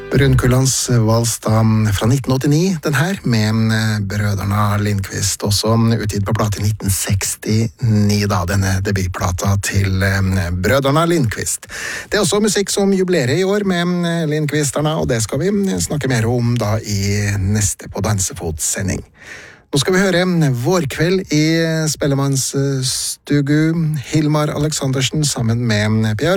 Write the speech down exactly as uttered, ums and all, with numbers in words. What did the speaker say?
Brunkullans vals da fra nitten åttini, den her, med brødrene Lindqvist, også utgitt på plate i nitten sekstini, da, denne debutplata til brødrene Lindqvist. Det er også musikk som jubilerer i år med Lindqvisterne, og det skal vi snakke mer om da i neste På Dansefot-sending. Nå skal vi høre Vårkveld i Spellemannsstugu. Hilmar Aleksandersen sammen med Pierre